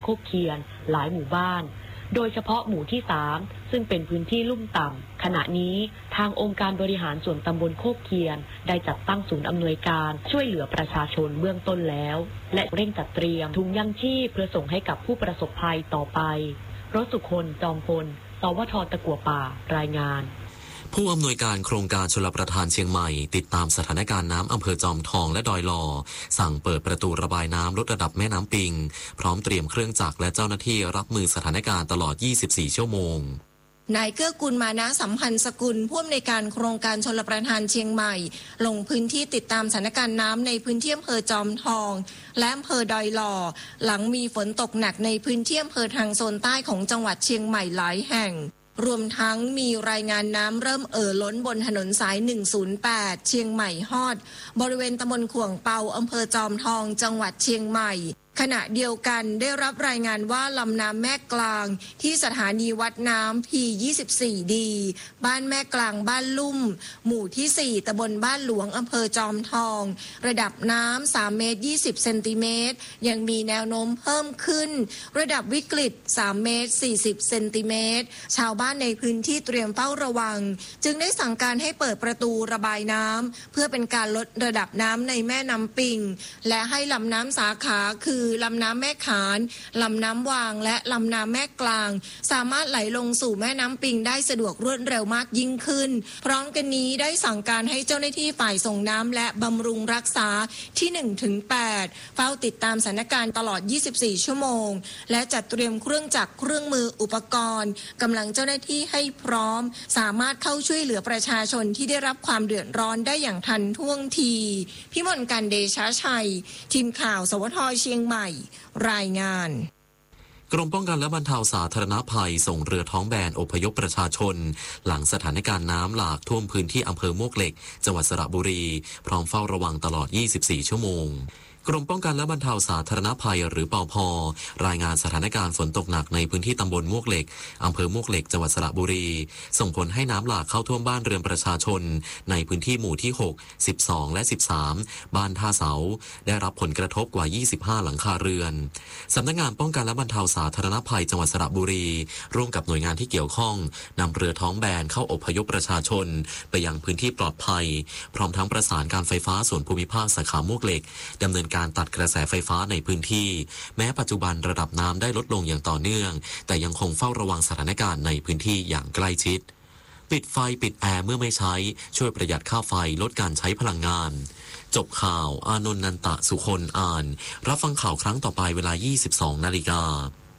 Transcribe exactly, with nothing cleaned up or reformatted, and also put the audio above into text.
กเคียนหลายหมู่บ้านโดยเฉพาะหมู่ที่สามซึ่งเป็นพื้นที่ลุ่มต่ำขณะนี้ทางองค์การบริหารส่วนตำบลโคกเคียนได้จัดตั้งศูนย์อำนวยการช่วยเหลือประชาชนเบื้องต้นแล้วและเร่งจัดเตรียมถุงยังชีพเพื่อส่งให้กับผู้ประสบภัยต่อไปรสุคนจอมพลสวทตะกั่วป่ารายงานผู้อำนวยการโครงการชลประทานเชียงใหม่ติดตามสถานการณ์น้ำอำเภอจอมทองและดอยหล่อสั่งเปิดประตูระบายน้ำลดระดับแม่น้ำปิงพร้อมเตรียมเครื่องจักรและเจ้าหน้าที่รับมือสถานการณ์ตลอดยี่สิบสี่ชั่วโมงนายเกื้อกูลมานะสัมพันธ์สกุลผู้อำนวยการโครงการชลประทานเชียงใหม่ลงพื้นที่ติดตามสถานการณ์น้ำในพื้นที่อำเภอจอมทองและอำเภอดอยหล่อหลังมีฝนตกหนักในพื้นที่อำเภอทางโซนใต้ของจังหวัดเชียงใหม่หลายแห่งรวมทั้งมีรายงานน้ำเริ่มเอ่อล้นบนถนนสายหนึ่งศูนย์แปดเชียงใหม่ฮอดบริเวณตำบลขวงเปาอำเภอจอมทองจังหวัดเชียงใหม่ขณะเดียวกันได้รับรายงานว่าลำน้ำแม่กลางที่สถานีวัดน้ำ พี ยี่สิบสี่ ดี บ้านแม่กลางบ้านลุ่มหมู่ที่สี่ตำบลบ้านหลวงอำเภอจอมทองระดับน้ำสามเมตรยี่สิบเซนติเมตรยังมีแนวโน้มเพิ่มขึ้นระดับวิกฤตสามเมตรสี่สิบเซนติเมตรชาวบ้านในพื้นที่เตรียมเฝ้าระวังจึงได้สั่งการให้เปิดประตูระบายน้ำเพื่อเป็นการลดระดับน้ำในแม่น้ำปิงและให้ลำน้ำสาขาคือลำน้ำแม่ขานลำน้ำวางและลำน้ำแม่กลางสามารถไหลลงสู่แม่น้ำปิงได้สะดวกรวดเร็วมากยิ่งขึ้นพร้อมกันนี้ได้สั่งการให้เจ้าหน้าที่ฝ่ายส่งน้ำและบำรุงรักษาที่ หนึ่งถึงแปด เฝ้าติดตามสถานการณ์ตลอดยี่สิบสี่ชั่วโมงและจัดเตรียมเครื่องจักรเครื่องมืออุปกรณ์กำลังเจ้าหน้าที่ให้พร้อมสามารถเข้าช่วยเหลือประชาชนที่ได้รับความเดือดร้อนได้อย่างทันท่วงทีพิมลการเดชะชัยทีมข่าวสวทเชียงใหม่รายงานกรมป้องกันและบรรเทาสาธารณภัยส่งเรือท้องแบนอพยพประชาชนหลังสถานการณ์น้ำหลากท่วมพื้นที่อำเภอมวกเหล็กจังหวัดสระบุรีพร้อมเฝ้าระวังตลอดยี่สิบสี่ชั่วโมงกรมป้องกันและบรรเทาสาธารณภัยหรือปภ.รายงานสถานการณ์ฝนตกหนักในพื้นที่ตำบลมวกเหล็กอำเภอมวกเหล็กจังหวัดสระบุรีส่งผลให้น้ำหลากเข้าท่วมบ้านเรือนประชาชนในพื้นที่หมู่ที่หก สิบสองและสิบสามบ้านท่าเสาได้รับผลกระทบกว่ายี่สิบห้าหลังคาเรือนสำนักงานป้องกันและบรรเทาสาธารณภัยจังหวัดสระบุรีร่วมกับหน่วยงานที่เกี่ยวข้องนำเรือท้องแบนเข้าอพยพประชาชนไปยังพื้นที่ปลอดภัยพร้อมทั้งประสานการไฟฟ้าส่วนภูมิภาคสาขามวกเหล็กดำเนินการตัดกระแสไฟฟ้าในพื้นที่แม้ปัจจุบันระดับน้ำได้ลดลงอย่างต่อเนื่องแต่ยังคงเฝ้าระวังสถานการณ์ในพื้นที่อย่างใกล้ชิดปิดไฟปิดแอร์เมื่อไม่ใช้ช่วยประหยัดค่าไฟลดการใช้พลังงานจบข่าวอานนท์นันตะสุคนอ่านรับฟังข่าวครั้งต่อไปเวลา ยี่สิบสองนาฬิกา